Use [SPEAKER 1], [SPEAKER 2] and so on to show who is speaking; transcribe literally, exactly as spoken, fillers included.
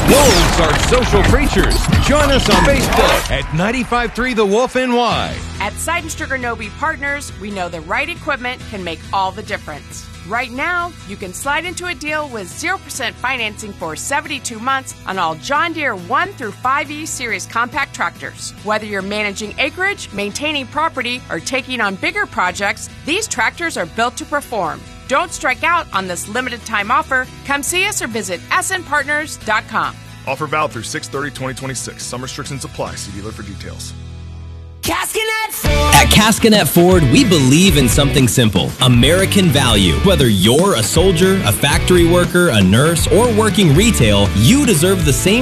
[SPEAKER 1] Wolves are social creatures. Join us on Facebook at ninety-five point three The Wolf N Y.
[SPEAKER 2] At Seidenstricker Nobe Partners, we know the right equipment can make all the difference. Right now, you can slide into a deal with zero percent financing for seventy-two months on all John Deere one through five E Series compact tractors. Whether you're managing acreage, maintaining property, or taking on bigger projects, these tractors are built to perform. Don't strike out on this limited time offer. Come see us or visit S N partners dot com.
[SPEAKER 3] Offer valid through six thirty twenty twenty-six. Some restrictions apply. See dealer for details.
[SPEAKER 4] Caskinet Ford. At Caskinet Ford, we believe in something simple: American value. Whether you're a soldier, a factory worker, a nurse, or working retail, you deserve the same